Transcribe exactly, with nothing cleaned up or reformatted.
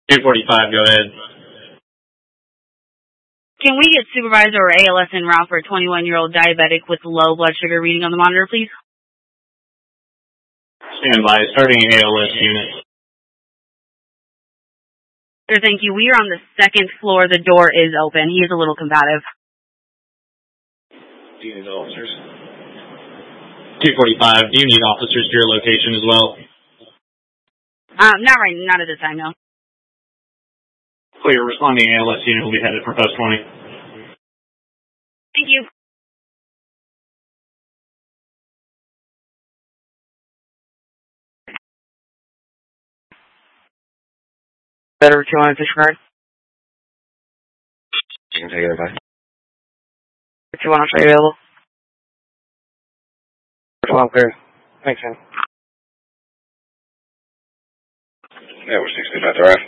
two forty-five, go ahead. Can we get supervisor or A L S en route for a twenty-one-year-old diabetic with low blood sugar reading on the monitor, please? Stand by. Starting A L S unit. Sir, thank you. We are on the second floor. The door is open. He is a little combative. Do you need officers? two forty-five, do you need officers to your location as well? Um, not right, not at this time, no. Clear, responding A L S unit will be headed for post twenty. Thank you. Better two on fish card. You can take it by. two on are you available? twelve clear. Thanks, man. Yeah, we're sixty-five, all right.